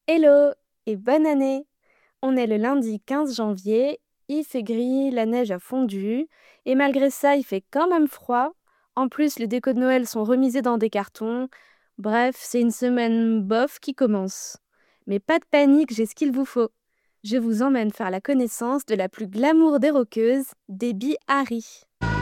Hello et bonne année! On est le lundi 15 janvier, il fait gris, la neige a fondu, et malgré ça, il fait quand même froid. En plus, les décos de Noël sont remisés dans des cartons. Bref, c'est une semaine bof qui commence. Mais pas de panique, j'ai ce qu'il vous faut. Je vous emmène faire la connaissance de la plus glamour des rockeuses, Debbie Harry.